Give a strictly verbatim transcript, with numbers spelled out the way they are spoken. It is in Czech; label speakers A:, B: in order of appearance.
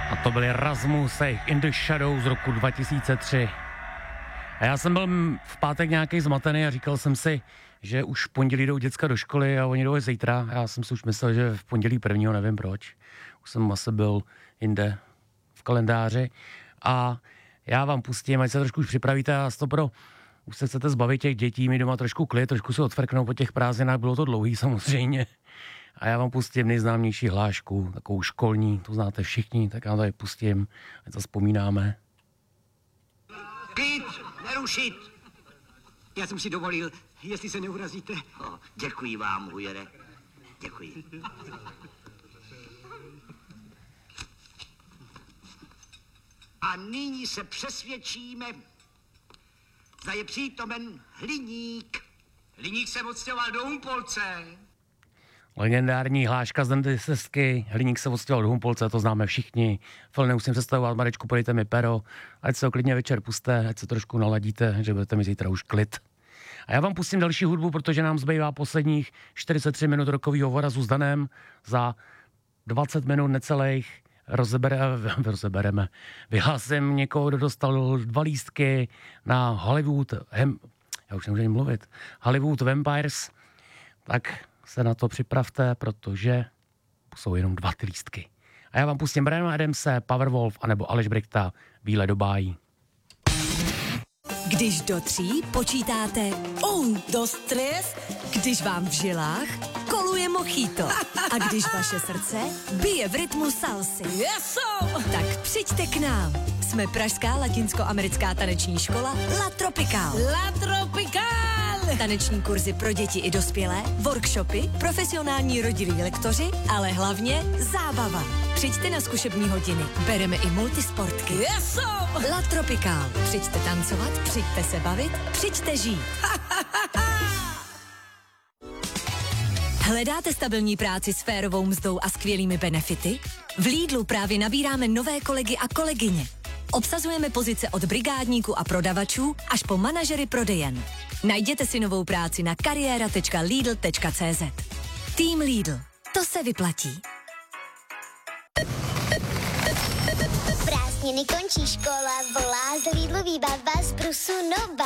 A: A to byl Erasmus In the Shadow z roku dva tisíce tři. A já jsem byl v pátek nějaký zmatený a říkal jsem si, že už v pondělí jdou děcka do školy a oni jdou zítra. Já jsem si už myslel, že v pondělí prvního, nevím proč. Už jsem asi byl jinde v kalendáři. A já vám pustím, ať se trošku už připravíte a stopro. Už se chcete zbavit těch dětí, mi doma trošku klid, trošku se odfrknou po těch prázdninách, bylo to dlouhý samozřejmě. A já vám pustím nejznámější hlášku, takovou školní, to znáte všichni, tak já tady pustím, ať zavzpomínáme.
B: Klid, nerušit! Já jsem si dovolil, jestli se neurazíte.
C: Oh, děkuji vám, Hujere. Děkuji.
B: A nyní se přesvědčíme, zda je přítomen Hliník.
C: Hliník se odstěhoval do Humpolce.
A: Legendární hláška z Dentistky, Hliník se odstěhoval do Humpolce, to známe všichni. Fil, nemusím představovat, Marečku, podejte mi pero, ať se ho klidně večer puste, ať se trošku naladíte, že budete mi zítra už klid. A já vám pustím další hudbu, protože nám zbývá posledních čtyřicet tři minut rokovýho vorazu s Danem. Za dvacet minut necelých rozebere, rozebereme. Vyhlásím někoho, kdo dostal dva lístky na Hollywood, hem, já už nemůžu mluvit, Hollywood Vampires, tak se na to připravte, protože jsou jenom dva ty lístky. A já vám pustím Briana Adamse, Powerwolf, anebo Aleš Brichta, Bílé do bájí.
D: Když do tří počítáte un, dos, tres, když vám v žilách koluje mojito a když vaše srdce bije v rytmu salsy. Yeso! Tak přijďte k nám. Jsme pražská latinskoamerická taneční škola La Tropical. La Tropical! Taneční kurzy pro děti i dospělé, workshopy, profesionální rodilí lektoři, ale hlavně zábava. Přijďte na zkušební hodiny. Bereme i multisportky. Yeso! La Tropical. Přijďte tancovat, přijďte se bavit, přijďte žít. Hledáte stabilní práci s férovou mzdou a skvělými benefity? V Lidlu právě nabíráme nové kolegy a kolegyně. Obsazujeme pozice od brigádníků a prodavačů až po manažery prodejen. Najděte si novou práci na kariéra tečka lidl tečka cz. Tým Lidl. To se vyplatí.
E: Prázdniny končí, škola volá, z Lidlu výbava z Brusu nová.